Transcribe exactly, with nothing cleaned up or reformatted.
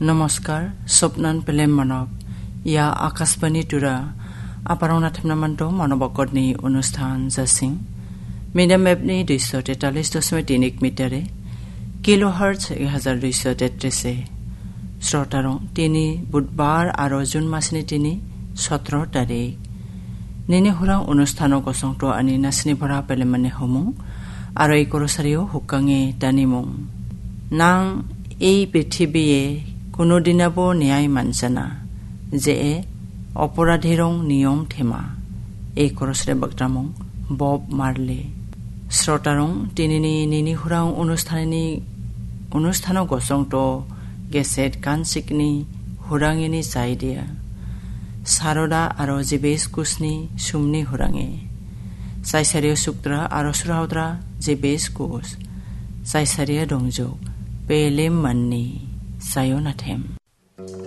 নমস্কাৰ স্বপ্নান পেলেম মানৱ ইয়া আকাশবাণী তুৰা আপাৰং নাথমনামান্ত মানৱকৰ্ণী অনুষ্ঠান জাচিং মিডিয়াম এপনি দুইশ তেতাল্লিছ দশমিক তিনি মিটাৰে কিলো হাৰ্টছ এক হাজাৰ দুইশ তেত্ৰিছে শ্ৰোতাৰং তিনি বুধবাৰ আৰু জুন মাসনি তিনি সতেরো তাৰিখ নিনে হুৰাং অনুষ্ঠানৰ কচংটো আনি নাচনি ভৰা পেলেমানে সমূহ আৰু এই কৰচাৰিও হুকাঙে টানিমুং নাং এই পৃথিৱীয়ে কোনো দিনাব ন্যায় মানজানা যে অপৰাধীৰং নিয়ম থেমা এই কৰচৰে বক্তামং বব মাৰলে শ্ৰোতাৰং তিনিনি নিনি হুৰাং অনুষ্ঠানি অনুষ্ঠানৰ গছংটো গেছেট কান চিকনি হুৰাঙিনি চাই দিয়া সাৰদা আৰু জিবেশ কুচনি সুমনি হুৰাঙে চাইচাৰিয় সুক্ৰা আৰু সুৰাউদ্ৰা জিবেশ কুচ চাইচাৰিয়া দংজো পেলেম মান্নি সায়নাথেম